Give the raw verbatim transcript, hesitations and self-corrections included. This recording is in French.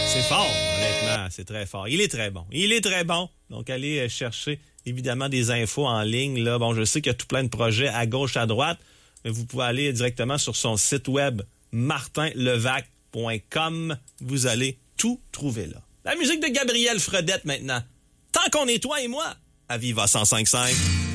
C'est fort, honnêtement, c'est très fort. Il est très bon. Il est très bon. Donc, allez chercher, évidemment, des infos en ligne. Là. Bon, je sais qu'il y a tout plein de projets à gauche, à droite, mais vous pouvez aller directement sur son site web martin levac point com. Vous allez tout trouver là. La musique de Gabriel Fredette, maintenant. Tant qu'on est toi et moi, à Viva cent cinq virgule cinq.